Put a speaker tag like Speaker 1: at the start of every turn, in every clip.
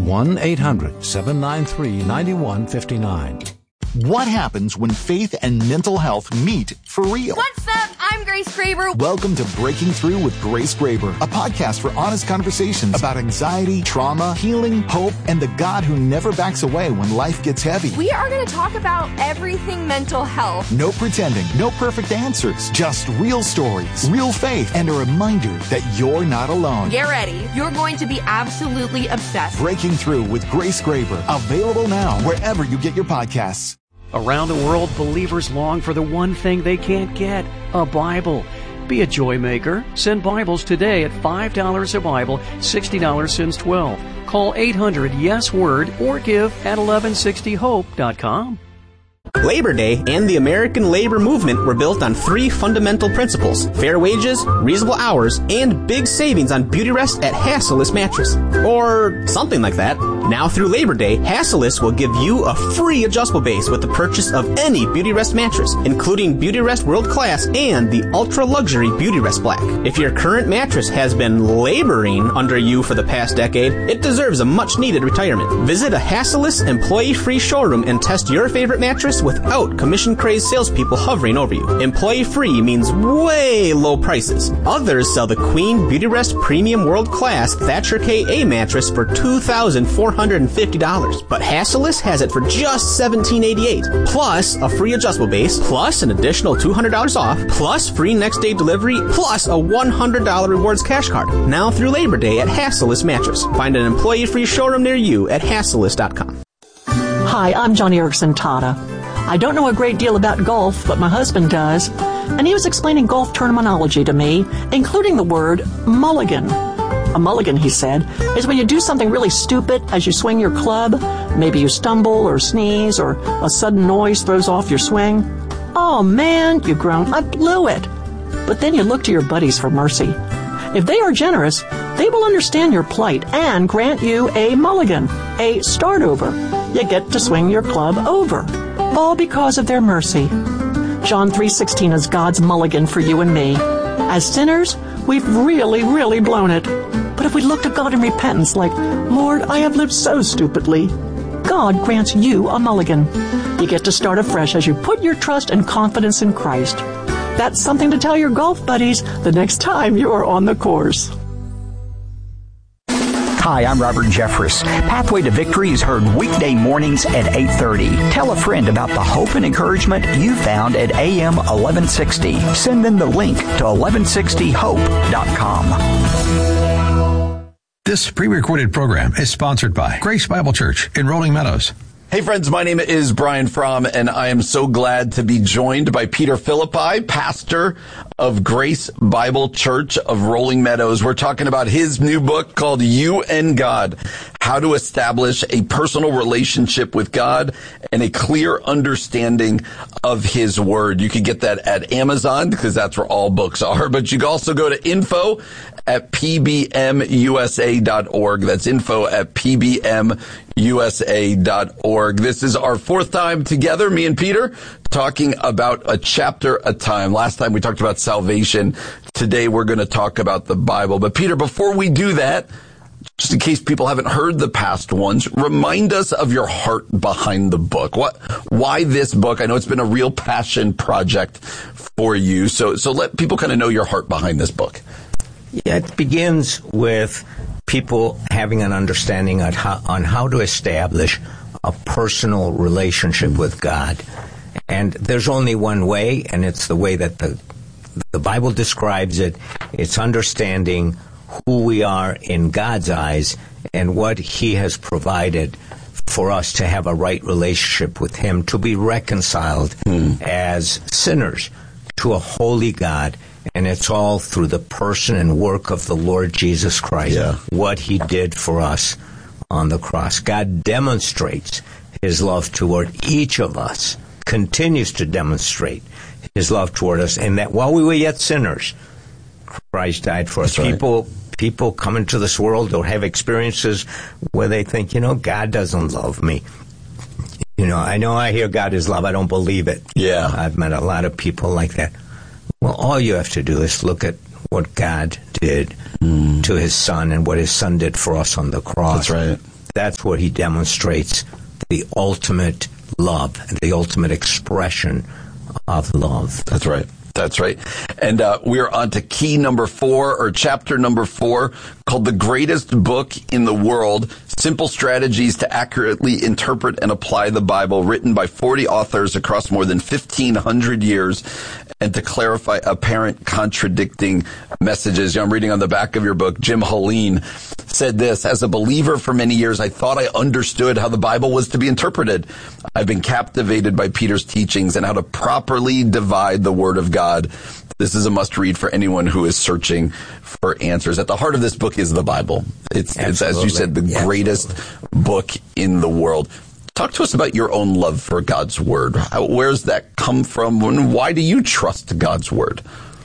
Speaker 1: 1-800-793-9159.
Speaker 2: What happens when faith and mental health meet for real?
Speaker 3: What's up? I'm Grace Graber.
Speaker 2: Welcome to Breaking Through with Grace Graber, a podcast for honest conversations about anxiety, trauma, healing, hope, and the God who never backs away when life gets heavy.
Speaker 3: We are going to talk about everything mental health.
Speaker 2: No pretending, no perfect answers, just real stories, real faith, and a reminder that you're not alone.
Speaker 3: Get ready. You're going to be absolutely obsessed.
Speaker 2: Breaking Through with Grace Graber, available now wherever you get your podcasts.
Speaker 4: Around the world, believers long for the one thing they can't get, a Bible. Be a joy maker. Send Bibles today at $5 a Bible, $60 since 12. Call 800-YES-WORD or give at 1160hope.com.
Speaker 5: Labor Day and the American labor movement were built on three fundamental principles: fair wages, reasonable hours, and big savings on Beautyrest at Hassellus Mattress. Or something like that. Now through Labor Day, Hassellus will give you a free adjustable base with the purchase of any Beautyrest mattress, including Beautyrest World Class and the ultra-luxury Beautyrest Black. If your current mattress has been laboring under you for the past decade, it deserves a much-needed retirement. Visit a Hassellus employee-free showroom and test your favorite mattress without commission-crazed salespeople hovering over you. Employee-free means way low prices. Others sell the Queen Beautyrest Premium World Class Thatcher KA mattress for $2,450, but Hassellus has it for just $1,788, plus a free adjustable base, plus an additional $200 off, plus free next-day delivery, plus a $100 rewards cash card. Now through Labor Day at Hassellus Mattress. Find an employee-free showroom near you at hassellus.com.
Speaker 6: Hi, I'm Johnny Erickson Tata. I don't know a great deal about golf, but my husband does, and he was explaining golf terminology to me, including the word mulligan. A mulligan, he said, is when you do something really stupid as you swing your club. Maybe you stumble or sneeze or a sudden noise throws off your swing. Oh man, you groan, I blew it. But then you look to your buddies for mercy. If they are generous, they will understand your plight and grant you a mulligan, a start over. You get to swing your club over, all because of their mercy. John 3:16 is God's mulligan for you and me. As sinners, we've really blown it. But if we look to God in repentance like, Lord, I have lived so stupidly, God grants you a mulligan. You get to start afresh as you put your trust and confidence in Christ. That's something to tell your golf buddies the next time you are on the course.
Speaker 7: Hi, I'm Robert Jeffress. Pathway to Victory is heard weekday mornings at 8:30. Tell a friend about the hope and encouragement you found at AM 1160. Send them the link to 1160hope.com.
Speaker 8: This pre-recorded program is sponsored by Grace Bible Church in Rolling Meadows.
Speaker 9: Hey friends, my name is Brian Fromm, and I am so glad to be joined by Peter Philippi, pastor of Grace Bible Church of Rolling Meadows. We're talking about his new book called You and God, How to Establish a Personal Relationship with God and a Clear Understanding of His Word. You can get that at Amazon because that's where all books are, but you can also go to info@pbmusa.org. That's info@pbmusa.org. This is our fourth time together, me and Peter, talking about a chapter a time. Last time we talked about salvation. Today we're going to talk about the Bible. But Peter, before we do that, just in case people haven't heard the past ones, remind us of your heart behind the book. Why this book? I know it's been a real passion project for you. So let people kind of know your heart behind this book.
Speaker 10: Yeah, it begins with people having an understanding on how to establish a personal relationship with God. And there's only one way, and it's the way that the Bible describes it. It's understanding who we are in God's eyes and what He has provided for us to have a right relationship with Him, to be reconciled as sinners to a holy God. And it's all through the person and work of the Lord Jesus Christ, what He did for us on the cross. God demonstrates His love toward each of us, continues to demonstrate His love toward us, and that while we were yet sinners, Christ died for us.
Speaker 9: Right.
Speaker 10: People come into this world or have experiences where they think, God doesn't love me. I know I hear God is love. I don't believe it.
Speaker 9: Yeah.
Speaker 10: I've met a lot of people like that. Well, all you have to do is look at what God did to His Son and what His Son did for us on the cross.
Speaker 9: That's right.
Speaker 10: that's where he demonstrates the ultimate love, the ultimate expression of love.
Speaker 9: That's right. That's right. And we're on to key number 4, or chapter number 4, called The Greatest Book in the World, Simple Strategies to Accurately Interpret and Apply the Bible, written by 40 authors across more than 1,500 years, and to clarify apparent contradicting messages. I'm reading on the back of your book, Jim Helene said this: as a believer for many years, I thought I understood how the Bible was to be interpreted. I've been captivated by Peter's teachings and how to properly divide the Word of God. This is a must-read for anyone who is searching for answers. At the heart of this book is the Bible. It's as you said, the greatest book in the world. Talk to us about your own love for God's Word. Where's that come from? And why do you trust God's Word?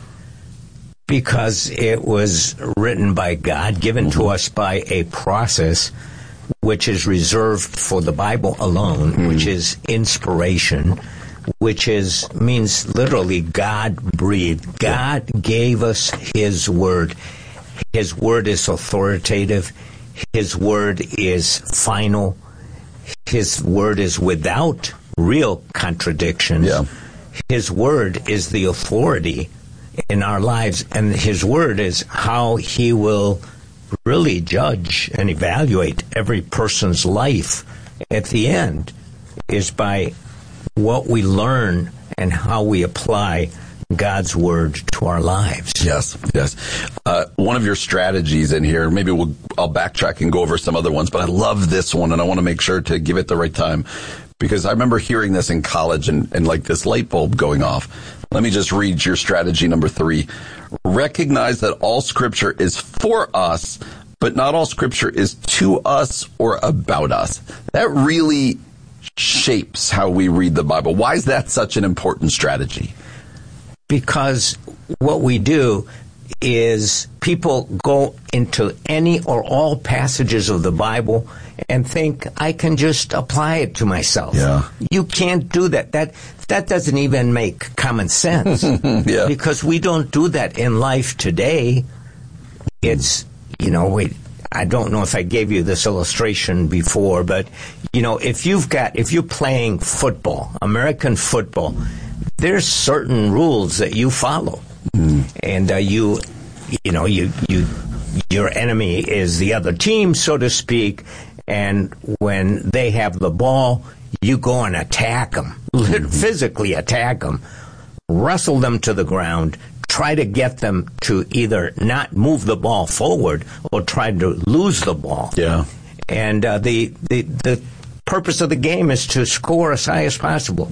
Speaker 10: Because it was written by God, given to us by a process which is reserved for the Bible alone, which is inspiration, which means literally God-breathed. God gave us His Word. His Word is authoritative. His Word is final. His Word is without real contradictions. Yeah. His Word is the authority in our lives, and His Word is how He will really judge and evaluate every person's life at the end, is by what we learn and how we apply God's Word to our lives.
Speaker 9: Yes, yes. One of your strategies in here, maybe I'll backtrack and go over some other ones, but I love this one, and I want to make sure to give it the right time, because I remember hearing this in college and like this light bulb going off. Let me just read your strategy number 3. Recognize that all Scripture is for us, but not all Scripture is to us or about us. That really shapes how we read the Bible. Why is that such an important strategy?
Speaker 10: Because what we do is people go into any or all passages of the Bible and think, I can just apply it to myself. Yeah. You can't do that. That doesn't even make common sense. Yeah. Because we don't do that in life today. It's, I don't know if I gave you this illustration before, but, if you're playing football, American football, there's certain rules that you follow. And your enemy is the other team, so to speak, and when they have the ball, you go and attack them, physically attack them, wrestle them to the ground, try to get them to either not move the ball forward or try to lose the ball. Yeah. And the purpose of the game is to score as high as possible.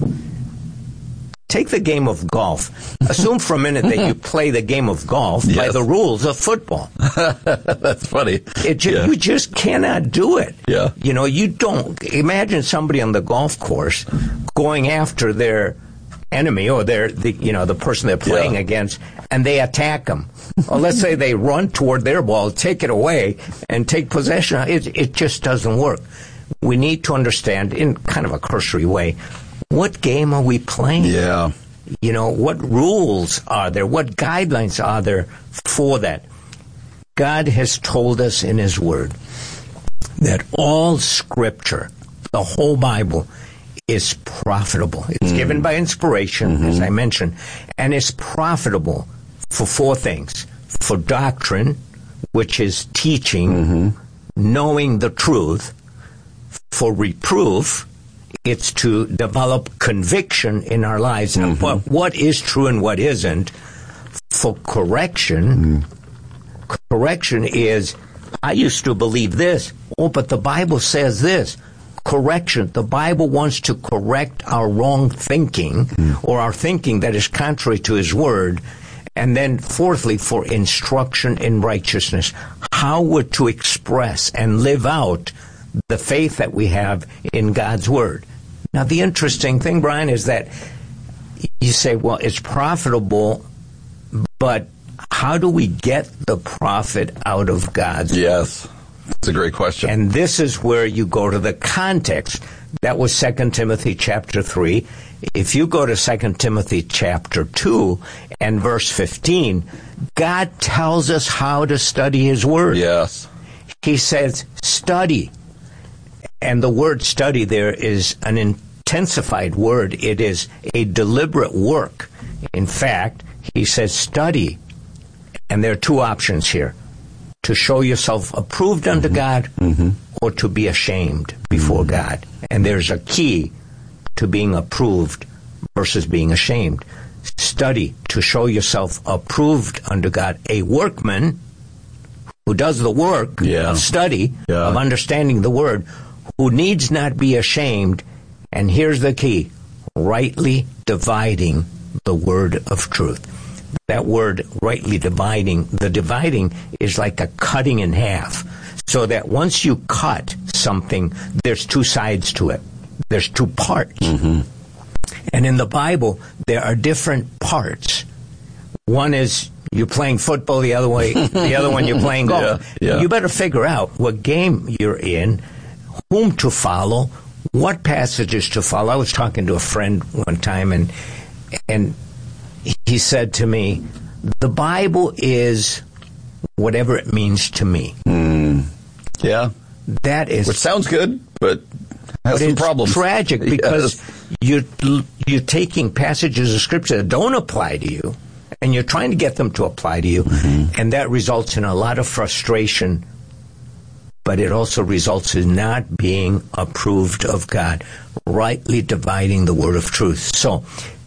Speaker 10: Take the game of golf. Assume for a minute that you play the game of golf by the rules of football.
Speaker 9: That's funny.
Speaker 10: You just cannot do it. Yeah. You don't. Imagine somebody on the golf course going after their enemy or the person they're playing against, and they attack them. Or let's say they run toward their ball, take it away, and take possession. It just doesn't work. We need to understand, in kind of a cursory way, what game are we playing? Yeah. What rules are there? What guidelines are there for that? God has told us in His Word that all Scripture, the whole Bible, is profitable. It's given by inspiration, as I mentioned, and it's profitable for 4 things. For doctrine, which is teaching, knowing the truth. For reproof, it's to develop conviction in our lives about what is true and what isn't. For correction, correction is, I used to believe this. Oh, but the Bible says this. Correction. The Bible wants to correct our wrong thinking or our thinking that is contrary to His Word. And then fourthly, for instruction in righteousness. How we're to express and live out the faith that we have in God's Word. Now, the interesting thing, Brian, is that you say, well, it's profitable, but how do we get the profit out of God's Word?
Speaker 9: Yes, that's a great question.
Speaker 10: And this is where you go to the context. That was 2 Timothy chapter 3. If you go to 2 Timothy chapter 2 and verse 15, God tells us how to study His Word.
Speaker 9: Yes.
Speaker 10: He says, study. And the word study there is an intensified word. It is a deliberate work. In fact, he says study. And there are two options here. To show yourself approved unto God or to be ashamed before God. And there's a key to being approved versus being ashamed. Study to show yourself approved unto God, a workman who does the work of study, of understanding the Word, who needs not be ashamed, and here's the key, rightly dividing the Word of truth. That word, rightly dividing, the dividing is like a cutting in half, so that once you cut something, there's two sides to it. There's two parts. And in the Bible, there are different parts. One is you're playing football, the other one you're playing golf. You better figure out what game you're in, whom to follow, what passages to follow. I was talking to a friend one time, and he said to me, the Bible is whatever it means to me. That is...
Speaker 9: Which sounds good, but has some problems.
Speaker 10: It's tragic because you're taking passages of Scripture that don't apply to you, and you're trying to get them to apply to you, and that results in a lot of frustration, but it also results in not being approved of God, rightly dividing the word of truth. So,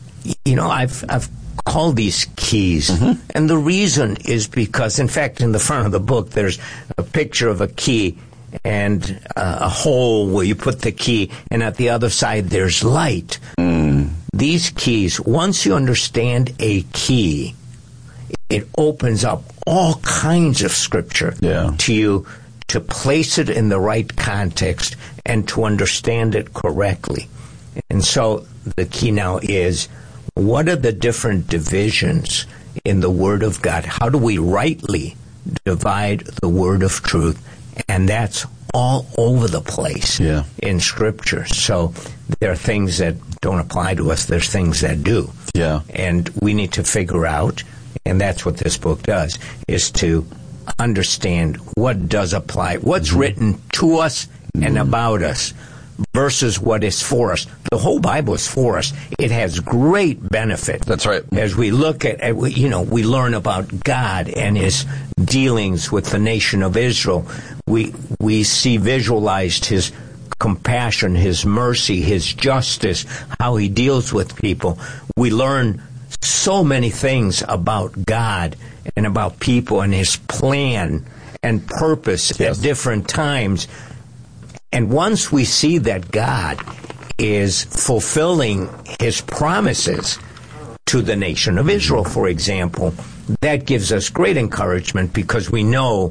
Speaker 10: I've called these keys, and the reason is because, in fact, in the front of the book, there's a picture of a key and a hole where you put the key, and at the other side there's light. These keys, once you understand a key, it opens up all kinds of Scripture to you to place it in the right context and to understand it correctly. And so the key now is, what are the different divisions in the Word of God? How do we rightly divide the Word of truth? And that's all over the place in Scripture. So there are things that don't apply to us. There's things that do. And we need to figure out, and that's what this book does, is to understand what does apply, what's written to us and about us, versus what is for us. The whole Bible is for us. It has great benefit.
Speaker 9: That's right.
Speaker 10: As we look at we learn about God and His dealings with the nation of Israel. We see visualized His compassion, His mercy, His justice, how He deals with people. We learn so many things about God and about people and His plan and purpose at different times. And once we see that God is fulfilling His promises to the nation of Israel, for example, that gives us great encouragement because we know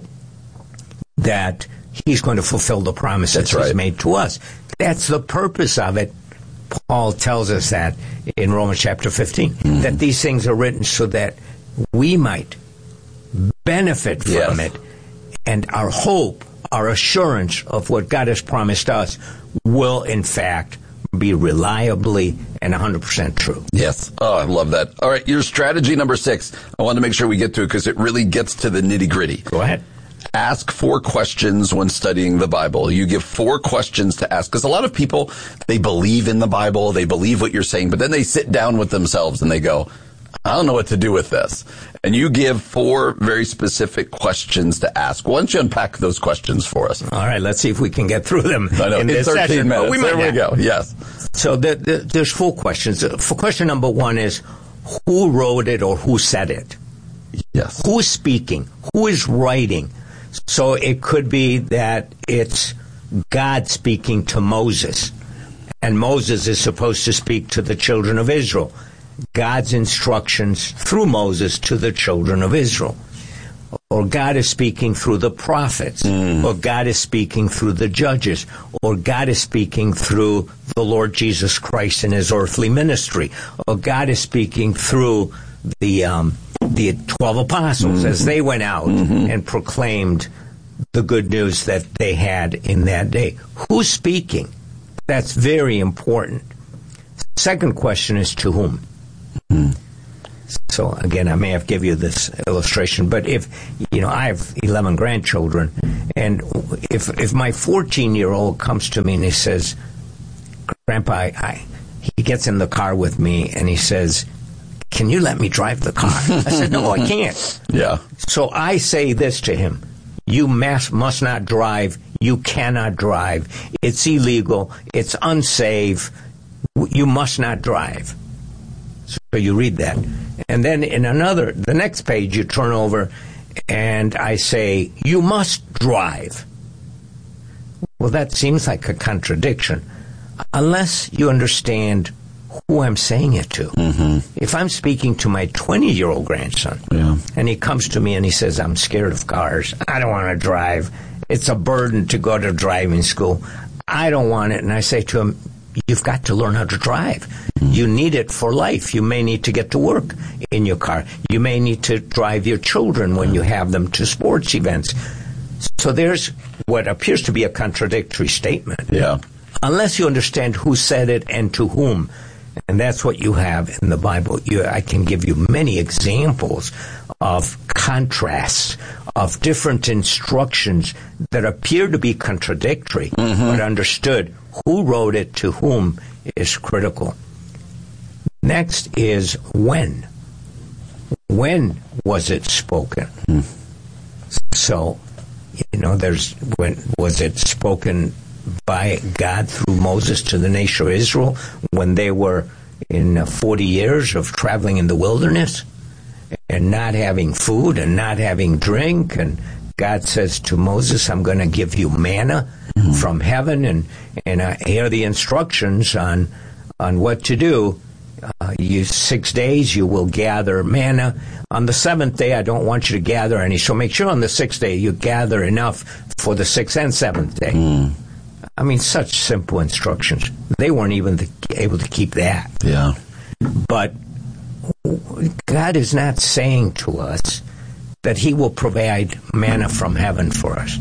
Speaker 10: that He's going to fulfill the promises He's made to us. That's the purpose of it. Paul tells us that in Romans chapter 15, that these things are written so that we might benefit from it. And our hope, our assurance of what God has promised us will, in fact, be reliably and 100% true.
Speaker 9: Yes. Oh, I love that. All right, your strategy number 6. I want to make sure we get to it because it really gets to the nitty-gritty.
Speaker 10: Go ahead.
Speaker 9: Ask 4 questions when studying the Bible. You give 4 questions to ask. Because a lot of people, they believe in the Bible, they believe what you're saying, but then they sit down with themselves and they go, I don't know what to do with this. And you give 4 very specific questions to ask. Why don't you unpack those questions for us?
Speaker 10: All right, let's see if we can get through them
Speaker 9: in this 13
Speaker 10: session.
Speaker 9: minutes. There we go. Yes.
Speaker 10: So there's 4 questions. Question number 1 is, who wrote it or who said it?
Speaker 9: Yes.
Speaker 10: Who is speaking? Who is writing? So it could be that it's God speaking to Moses, and Moses is supposed to speak to the children of Israel. God's instructions through Moses to the children of Israel. Or God is speaking through the prophets. Or God is speaking through the judges. Or God is speaking through the Lord Jesus Christ in His earthly ministry. Or God is speaking through the 12 apostles as they went out and proclaimed the good news that they had in that day. Who's speaking? That's very important. Second question is to whom? So again, I may have given you this illustration, but if, I have 11 grandchildren, and if my 14-year-old comes to me and he says, Grandpa, he gets in the car with me and he says, can you let me drive the car? I said, no, I can't.
Speaker 9: Yeah.
Speaker 10: So I say this to him, you must not drive, you cannot drive, it's illegal, it's unsafe, you must not drive. So you read that. And then the next page you turn over and I say, you must drive. Well, that seems like a contradiction, unless you understand who I'm saying it to. Mm-hmm. If I'm speaking to my 20-year-old grandson, and he comes to me and he says, I'm scared of cars, I don't want to drive, it's a burden to go to driving school, I don't want it, and I say to him, you've got to learn how to drive. Mm-hmm. You need it for life. You may need to get to work in your car. You may need to drive your children when you have them to sports events. So there's what appears to be a contradictory statement.
Speaker 9: Yeah.
Speaker 10: Unless you understand who said it and to whom. And that's what you have in the Bible. I can give you many examples of contrasts, of different instructions that appear to be contradictory, but understood who wrote it to whom is critical. Next is when. When was it spoken? So, when was it spoken by God through Moses to the nation of Israel when they were in 40 years of traveling in the wilderness and not having food and not having drink, and God says to Moses, I'm going to give you manna from heaven, and here are the instructions on what to do. 6 days you will gather manna. On the seventh day I don't want you to gather any, so make sure on the sixth day you gather enough for the sixth and seventh day. I mean, such simple instructions. They weren't even able to keep that.
Speaker 9: Yeah.
Speaker 10: But God is not saying to us that he will provide manna from heaven for us.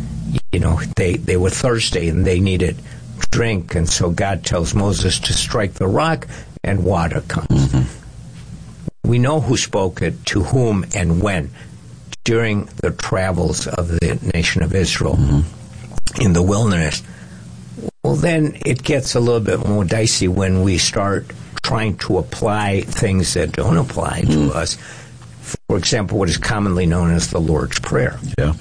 Speaker 10: They were thirsty and they needed drink, and so God tells Moses to strike the rock and water comes. We know who spoke it, to whom, and when during the travels of the nation of Israel in the wilderness. Well, then it gets a little bit more dicey when we start trying to apply things that don't apply to us. For example, what is commonly known as the Lord's Prayer.
Speaker 9: Yeah.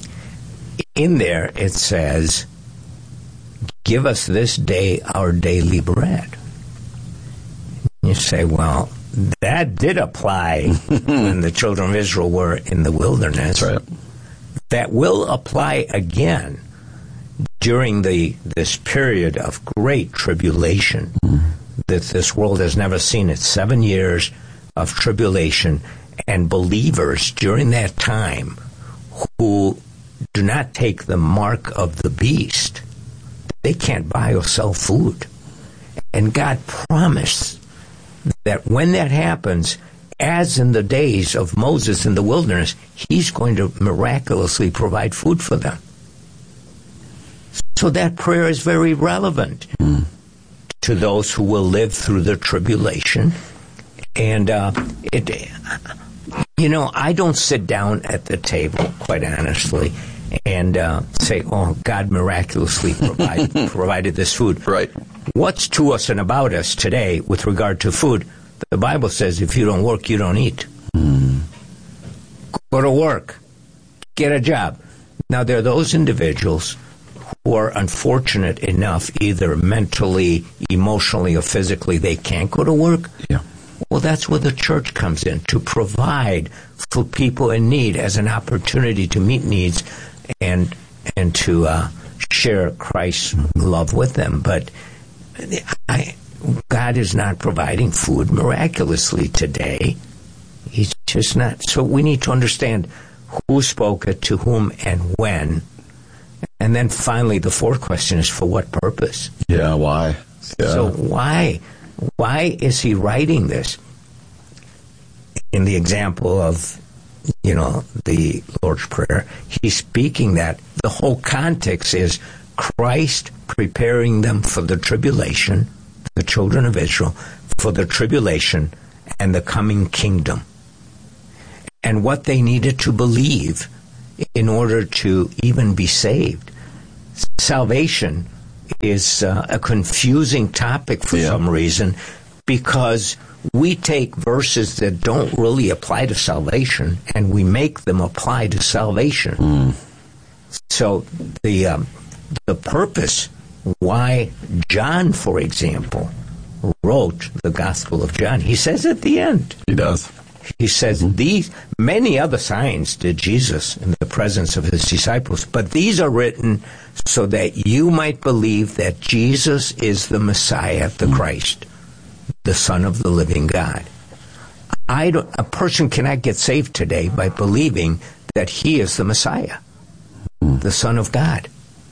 Speaker 10: In there it says, give us this day our daily bread. You say, well, that did apply when the children of Israel were in the wilderness.
Speaker 9: That's right.
Speaker 10: That will apply again during this period of great tribulation that this world has never seen. It's 7 years of tribulation, and believers during that time who do not take the mark of the beast, they can't buy or sell food. And God promised that when that happens, as in the days of Moses in the wilderness, he's going to miraculously provide food for them. So that prayer is very relevant to those who will live through the tribulation. And I don't sit down at the table, quite honestly, and say, oh, God miraculously provided this food.
Speaker 9: Right.
Speaker 10: What's to us and about us today with regard to food? The Bible says if you don't work, you don't eat. Go to work. Get a job. Now, there are those individuals who are unfortunate enough, either mentally, emotionally, or physically, they can't go to work.
Speaker 9: Yeah.
Speaker 10: Well, that's where the church comes in, to provide for people in need as an opportunity to meet needs and to share Christ's love with them. But God is not providing food miraculously today. He's just not. So we need to understand who spoke it, to whom, and when. And then finally, the fourth question is, for what purpose?
Speaker 9: Yeah, why? Yeah.
Speaker 10: So why is he writing this? In the example of, the Lord's Prayer, he's speaking that the whole context is Christ preparing them for the tribulation, the children of Israel, for the tribulation, and the coming kingdom, and what they needed to believe in order to even be saved. Salvation is a confusing topic for some reason, because we take verses that don't really apply to salvation and we make them apply to salvation. So the purpose why John, for example, wrote the Gospel of John, he says at the end.
Speaker 9: He does.
Speaker 10: He says, these many other signs did Jesus in the presence of his disciples, but these are written so that you might believe that Jesus is the Messiah, the Christ, the Son of the living God. A person cannot get saved today by believing that he is the Messiah, the Son of God.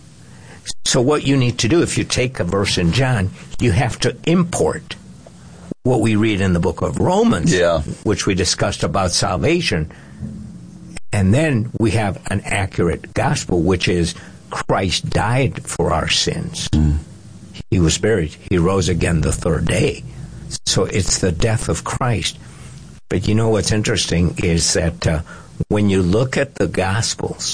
Speaker 10: So what you need to do, if you take a verse in John, you have to import what we read in the book of Romans, which we discussed about salvation. And then we have an accurate gospel, which is Christ died for our sins. He was buried. He rose again the third day. So it's the death of Christ. But you know what's interesting is that when you look at the Gospels,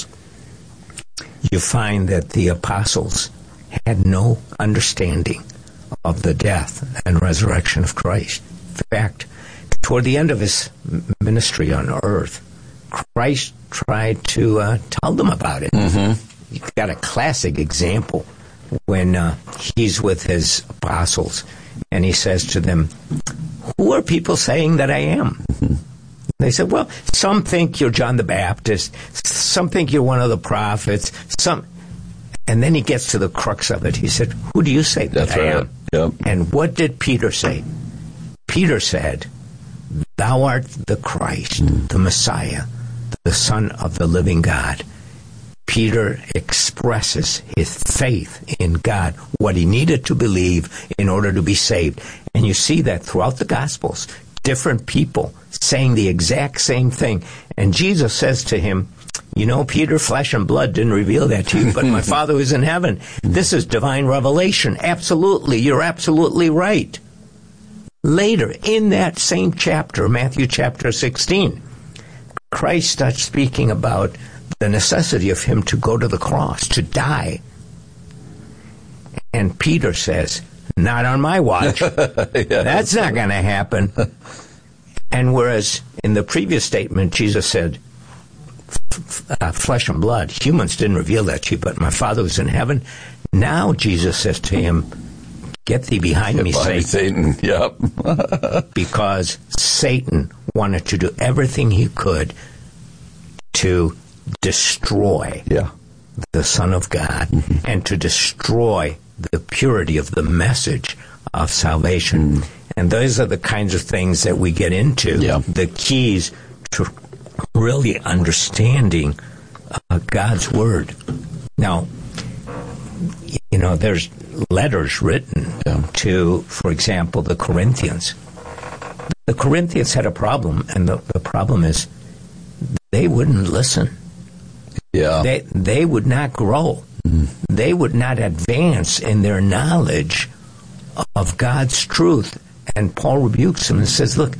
Speaker 10: you find that the apostles had no understanding of the death and resurrection of Christ. In fact, toward the end of his ministry on earth, Christ tried to tell them about it. You've got a classic example when he's with his apostles, and he says to them, "Who are people saying that I am?" They said, "Well, some think you're John the Baptist, some think you're one of the prophets, some..." And then he gets to the crux of it. He said, "Who do you say that I am?"
Speaker 9: Yep.
Speaker 10: And what did Peter say? Peter said, "Thou art the Christ, the Messiah, the Son of the living God." Peter expresses his faith in God, what he needed to believe in order to be saved. And you see that throughout the Gospels, different people saying the exact same thing. And Jesus says to him, "You know, Peter, flesh and blood didn't reveal that to you, but my Father who's in heaven." This is divine revelation. Absolutely. You're absolutely right. Later, in that same chapter, Matthew chapter 16, Christ starts speaking about the necessity of him to go to the cross, to die. And Peter says, "Not on my watch." That's not going to happen. And whereas in the previous statement, Jesus said, flesh and blood, humans didn't reveal that to you, but my Father who's in heaven. Now Jesus says to him, "Get thee behind me, Satan."
Speaker 9: Yep.
Speaker 10: Because Satan wanted to do everything he could to destroy the Son of God and to destroy the purity of the message of salvation. And those are the kinds of things that we get into, the keys to really understanding God's Word. Now, you know, there's letters written to, for example, the Corinthians. The Corinthians had a problem, and the problem is they wouldn't listen. They would not grow. They would not advance in their knowledge of God's truth. And Paul rebukes them and says, "Look,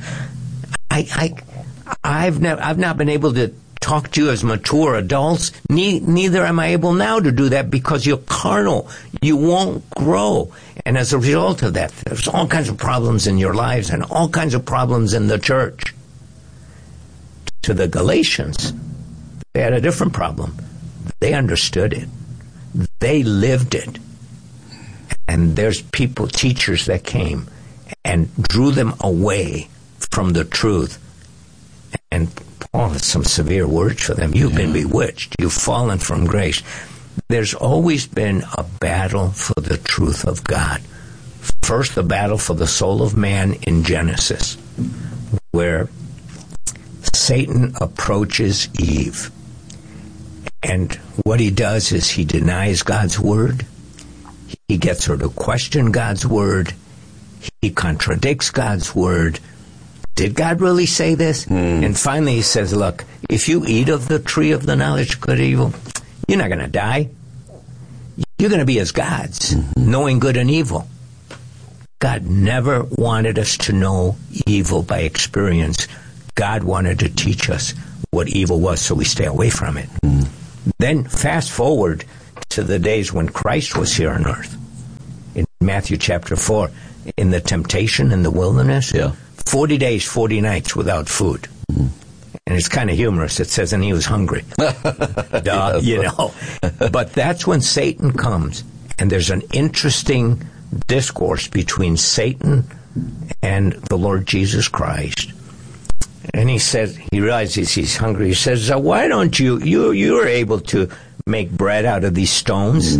Speaker 10: I've not been able to talk to you as mature adults. Neither am I able now to do that because you're carnal. You won't grow." And as a result of that, there's all kinds of problems in your lives and all kinds of problems in the church. To the Galatians, they had a different problem. They understood it. They lived it. And there's teachers that came and drew them away from the truth. And Paul has some severe words for them. You've been bewitched. You've fallen from grace. There's always been a battle for the truth of God. First, the battle for the soul of man in Genesis, where Satan approaches Eve. And what he does is he denies God's word. He gets her to question God's word. He contradicts God's word. Did God really say this? And finally he says, "Look, if you eat of the tree of the knowledge of good and evil, you're not going to die. You're going to be as gods, knowing good and evil." God never wanted us to know evil by experience. God wanted to teach us what evil was so we stay away from it. Then fast forward to the days when Christ was here on earth. In Matthew chapter 4, in the temptation in the wilderness, 40 days, 40 nights without food. And it's kind of humorous. It says, and he was hungry. Duh, you know. But that's when Satan comes. And there's an interesting discourse between Satan and the Lord Jesus Christ. And he says, he realizes he's hungry. He says, why don't you're able to make bread out of these stones?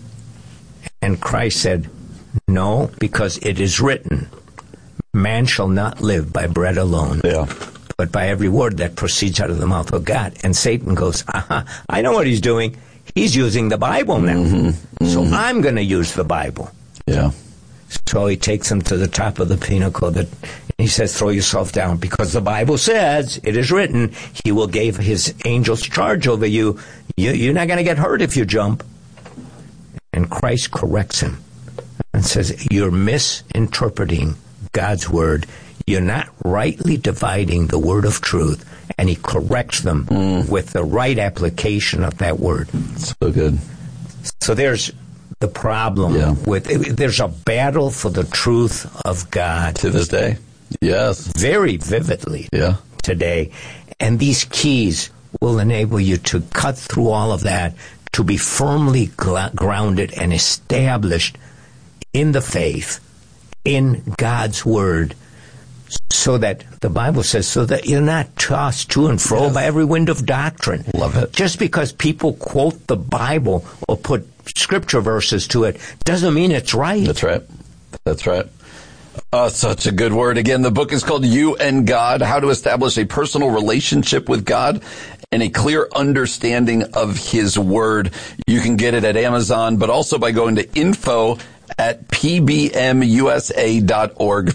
Speaker 10: And Christ said, no, because it is written, man shall not live by bread alone, but by every word that proceeds out of the mouth of God. And Satan goes, I know what he's doing. He's using the Bible now. So I'm going to use the Bible. So he takes him to the top of the pinnacle and he says, throw yourself down, because the Bible says, it is written, he will give his angels charge over you. You're not going to get hurt if you jump. And Christ corrects him and says, you're misinterpreting God's word. You're not rightly dividing the word of truth. And he corrects them with the right application of that word.
Speaker 9: So good.
Speaker 10: So there's the problem with there's a battle for the truth of God.
Speaker 9: To this day. Yes.
Speaker 10: Very vividly today. And these keys will enable you to cut through all of that, to be firmly grounded and established in the faith, in God's word, so that the Bible says, so that you're not tossed to and fro by every wind of doctrine.
Speaker 9: Love it.
Speaker 10: Just because people quote the Bible or put scripture verses to it doesn't mean it's right.
Speaker 9: That's right. That's right. Such a good word. Again, the book is called You and God, How to Establish a Personal Relationship with God and a Clear Understanding of His Word. You can get it at Amazon, but also by going to info@pbmusa.org,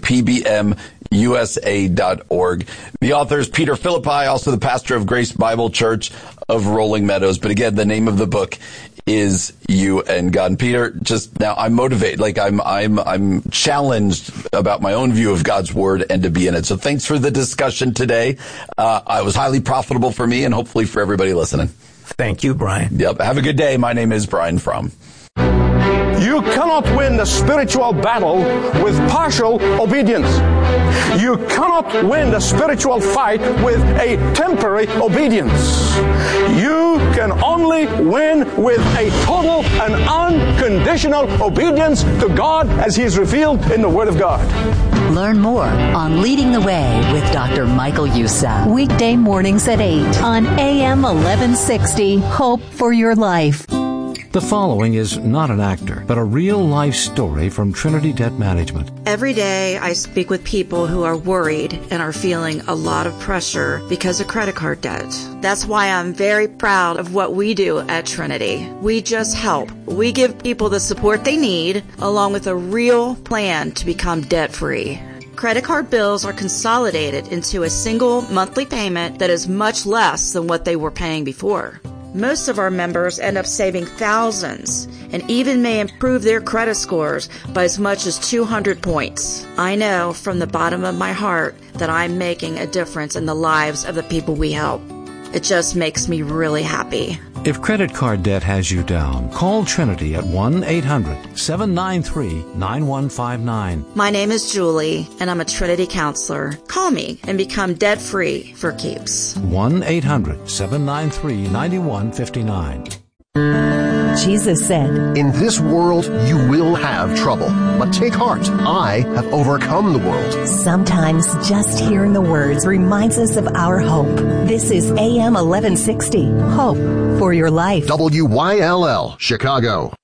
Speaker 9: pbmusa.org. The author is Peter Philippi, also the pastor of Grace Bible Church of Rolling Meadows. But again, the name of the book is You and God. And Peter, just now I'm motivated, like I'm challenged about my own view of God's word and to be in it. So thanks for the discussion today. It was highly profitable for me and hopefully for everybody listening.
Speaker 10: Thank you, Brian.
Speaker 9: Yep. Have a good day. My name is Brian Fromm.
Speaker 1: You cannot win the spiritual battle with partial obedience. You cannot win the spiritual fight with a temporary obedience. You can only win with a total and unconditional obedience to God as He is revealed in the Word of God.
Speaker 11: Learn more on Leading the Way with Dr. Michael Youssef. Weekday mornings at 8 on AM 1160. Hope for your life.
Speaker 12: The following is not an actor, but a real-life story from Trinity Debt Management.
Speaker 13: Every day I speak with people who are worried and are feeling a lot of pressure because of credit card debt. That's why I'm very proud of what we do at Trinity. We just help. We give people the support they need, along with a real plan to become debt-free. Credit card bills are consolidated into a single monthly payment that is much less than what they were paying before. Most of our members end up saving thousands and even may improve their credit scores by as much as 200 points. I know from the bottom of my heart that I'm making a difference in the lives of the people we help. It just makes me really happy.
Speaker 12: If credit card debt has you down, call Trinity at 1-800-793-9159.
Speaker 13: My name is Julie, and I'm a Trinity counselor. Call me and become debt-free for keeps.
Speaker 12: 1-800-793-9159.
Speaker 14: Jesus said, "In this world you will have trouble, but take heart. I have overcome the world." Sometimes just hearing the words reminds us of our hope. This is AM 1160. Hope for your life. WYLL, Chicago.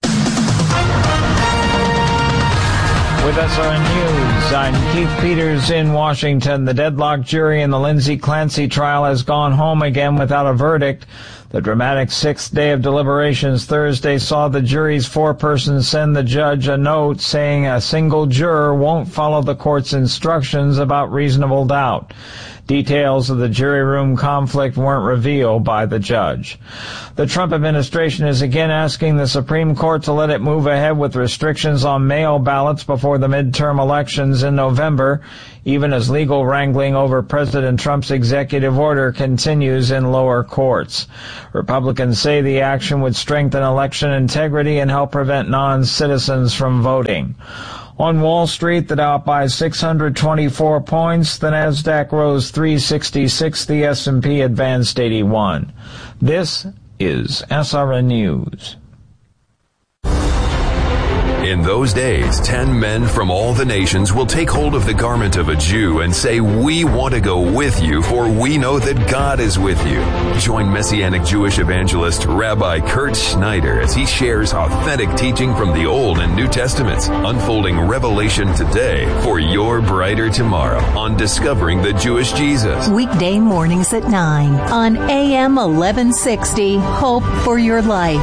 Speaker 15: With SRN News, I'm Keith Peters in Washington. The deadlocked jury in the Lindsay Clancy trial has gone home again without a verdict. The dramatic sixth day of deliberations Thursday saw the jury's foreperson send the judge a note saying a single juror won't follow the court's instructions about reasonable doubt. Details of the jury room conflict weren't revealed by the judge. The Trump administration is again asking the Supreme Court to let it move ahead with restrictions on mail ballots before the midterm elections in November, even as legal wrangling over President Trump's executive order continues in lower courts. Republicans say the action would strengthen election integrity and help prevent non-citizens from voting. On Wall Street, the Dow up by 624 points, the Nasdaq rose 366, the S&P advanced 81. This is SRN News.
Speaker 16: In those days, 10 men from all the nations will take hold of the garment of a Jew and say, "We want to go with you, for we know that God is with you." Join Messianic Jewish evangelist Rabbi Kurt Schneider as he shares authentic teaching from the Old and New Testaments, unfolding revelation today for your brighter tomorrow on Discovering the Jewish Jesus.
Speaker 11: Weekday mornings at 9 on AM 1160, Hope for Your Life.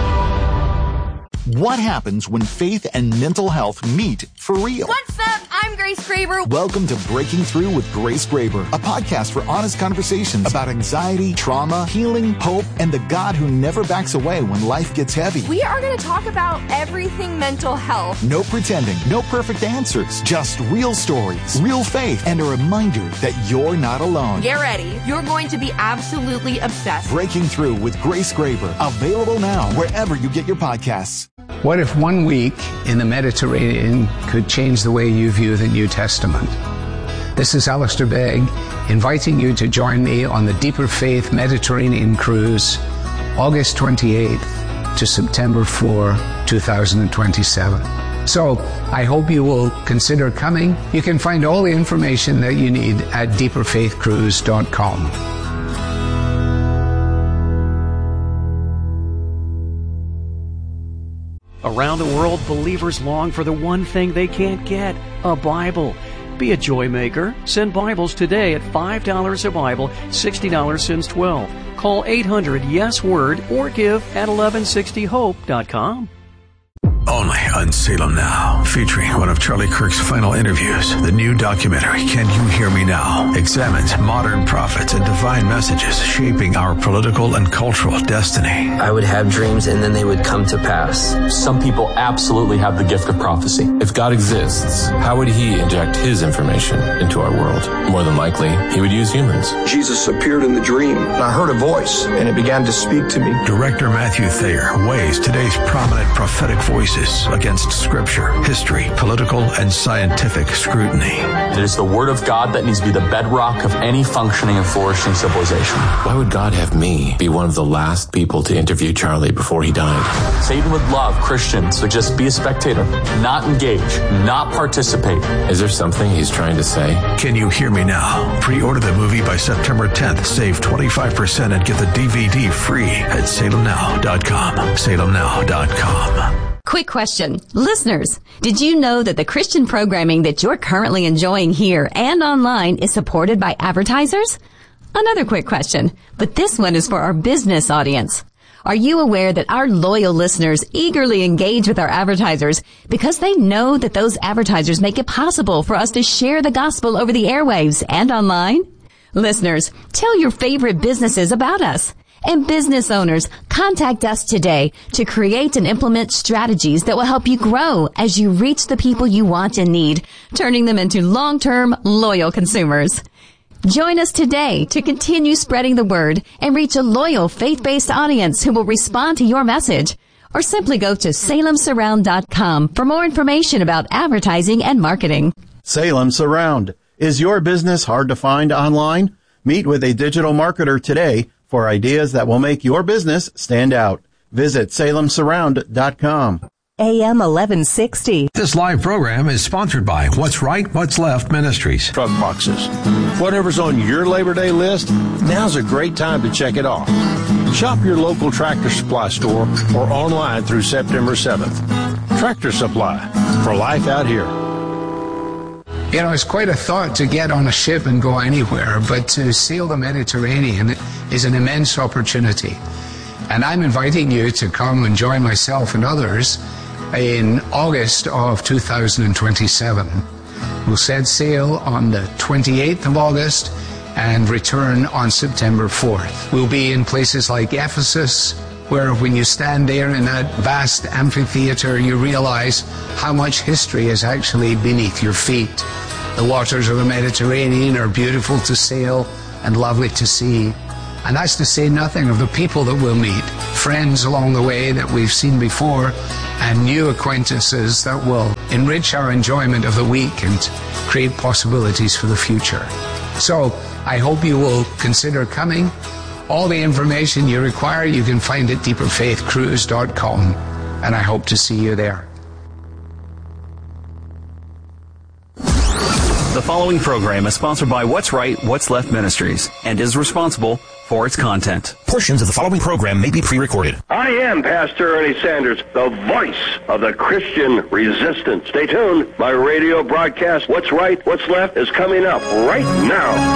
Speaker 2: What happens when faith and mental health meet for real?
Speaker 3: What's up? I'm Grace Graber.
Speaker 2: Welcome to Breaking Through with Grace Graber, a podcast for honest conversations about anxiety, trauma, healing, hope, and the God who never backs away when life gets heavy.
Speaker 3: We are going to talk about everything mental health.
Speaker 2: No pretending, no perfect answers, just real stories, real faith, and a reminder that you're not alone.
Speaker 3: Get ready. You're going to be absolutely obsessed.
Speaker 2: Breaking Through with Grace Graber, available now wherever you get your podcasts.
Speaker 17: What if 1 week in the Mediterranean could change the way you view the New Testament? This is Alistair Begg, inviting you to join me on the Deeper Faith Mediterranean Cruise, August 28th to September 4, 2027. So, I hope you will consider coming. You can find all the information that you need at deeperfaithcruise.com.
Speaker 4: Around the world, believers long for the one thing they can't get, a Bible. Be a joy maker. Send Bibles today at $5 a Bible, $60 since 12. Call 800-YES-WORD or give at 1160hope.com.
Speaker 8: Only on Salem Now, featuring one of Charlie Kirk's final interviews. The new documentary, Can You Hear Me Now?, examines modern prophets and divine messages shaping our political and cultural destiny.
Speaker 18: I would have dreams and then they would come to pass.
Speaker 19: Some people absolutely have the gift of prophecy. If God exists, how would he inject his information into our world? More than likely, he would use humans.
Speaker 20: Jesus appeared in the dream, and I heard a voice, and it began to speak to me.
Speaker 8: Director Matthew Thayer weighs today's prominent prophetic voices against scripture, history, political, and scientific scrutiny.
Speaker 19: It is the Word of God that needs to be the bedrock of any functioning and flourishing civilization. Why would God have me be one of the last people to interview Charlie before he died? Satan would love Christians to just be a spectator, not engage, not participate. Is there something he's trying to say?
Speaker 8: Can You Hear Me Now? Pre-order the movie by September 10th. Save 25% and get the DVD free at salemnow.com. salemnow.com.
Speaker 21: Quick question. Listeners, did you know that the Christian programming that you're currently enjoying here and online is supported by advertisers? Another quick question, but this one is for our business audience. Are you aware that our loyal listeners eagerly engage with our advertisers because they know that those advertisers make it possible for us to share the gospel over the airwaves and online? Listeners, tell your favorite businesses about us. And business owners, contact us today to create and implement strategies that will help you grow as you reach the people you want and need, turning them into long-term, loyal consumers. Join us today to continue spreading the word and reach a loyal, faith-based audience who will respond to your message. Or simply go to salemsurround.com for more information about advertising and marketing.
Speaker 22: Salem Surround. Is your business hard to find online? Meet with a digital marketer today for ideas that will make your business stand out. Visit salemsurround.com.
Speaker 11: AM 1160.
Speaker 8: This live program is sponsored by What's Right, What's Left Ministries.
Speaker 23: Truck boxes. Whatever's on your Labor Day list, now's a great time to check it off. Shop your local Tractor Supply store or online through September 7th. Tractor Supply, for life out here.
Speaker 17: You know, it's quite a thought to get on a ship and go anywhere, but to sail the Mediterranean is an immense opportunity. And I'm inviting you to come and join myself and others in August of 2027. We'll set sail on the 28th of August and return on September 4th. We'll be in places like Ephesus, where when you stand there in that vast amphitheater, you realize how much history is actually beneath your feet. The waters of the Mediterranean are beautiful to sail and lovely to see. And that's to say nothing of the people that we'll meet, friends along the way that we've seen before, and new acquaintances that will enrich our enjoyment of the week and create possibilities for the future. So I hope you will consider coming. All the information you require you can find at deeperfaithcruise.com, and I hope to see you there.
Speaker 5: The following program is sponsored by What's Right, What's Left Ministries and is responsible for its content.
Speaker 6: Portions of the following program may be pre-recorded.
Speaker 7: I am Pastor Ernie Sanders, the voice of the Christian resistance. Stay tuned. My radio broadcast, What's Right, What's Left, is coming up right now.